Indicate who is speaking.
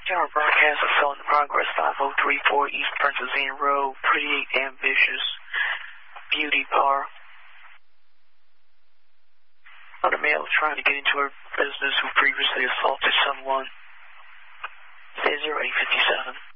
Speaker 1: Our broadcast is still in progress. 5034 East Princess Anne Road. Pretty ambitious beauty bar. Another male trying to get into her business who previously assaulted someone. Say 0857.